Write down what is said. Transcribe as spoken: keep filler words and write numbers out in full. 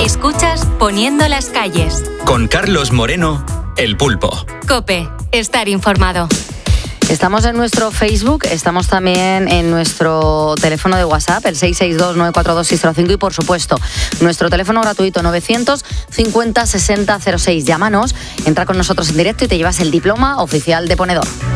Escuchas Poniendo las calles. Con Carlos Moreno, El Pulpo. COPE, estar informado. Estamos en nuestro Facebook, estamos también en nuestro teléfono de WhatsApp, el seis seis dos, nueve cuatro dos, seis cero cinco y, por supuesto, nuestro teléfono gratuito novecientos cincuenta sesenta cero seis. Llámanos, entra con nosotros en directo y te llevas el diploma oficial de ponedor.